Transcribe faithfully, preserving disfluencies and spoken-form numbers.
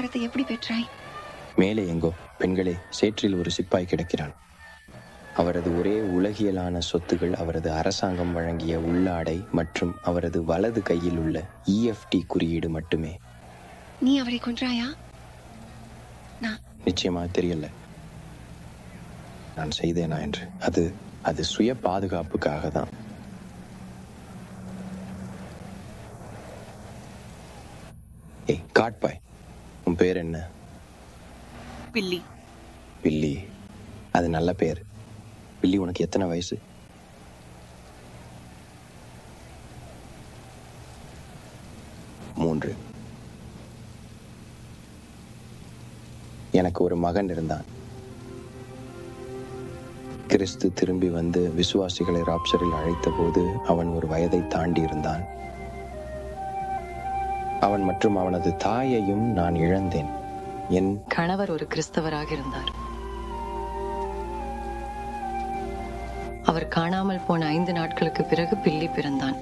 அதிகாரத்தை எப்படி பெற்றாய்? மேலே எங்கோ பெண்களே சேற்றில் ஒரு சிப்பாய் கிடக்கிறான். அவரது ஒரே உலகியலான சொத்துகள் அவரது அரசாங்கம் வழங்கிய உள்ளாடை மற்றும் அவரது வலது கையில் உள்ள இஎஃப்டி குறியீடு மட்டுமே. நீ அவரை கொன்றாயா? நிச்சயமா தெரியல நான் செய்தேனா என்று. அது அது சுய பாதுகாப்புக்காக தான். ஏய் காட்பாய், உன் பேர் என்ன? பில்லி. பில்லி, அது நல்ல பேர். பில்லி, உனக்கு எத்தனை வயசு? மூன்று. எனக்கு ஒரு மகன் இருந்தான். கிறிஸ்து திரும்பி வந்து விசுவாசிகளை ராப்சரில் அழைத்த போது அவன் ஒரு வயதை தாண்டி இருந்தான். அவன் மற்றும் அவனது தாயையும் நான் இழந்தேன். என் கணவர் ஒரு கிறிஸ்தவராக இருந்தார். அவர் காணாமல் போன ஐந்து நாட்களுக்கு பிறகு பில்லி பிறந்தான்.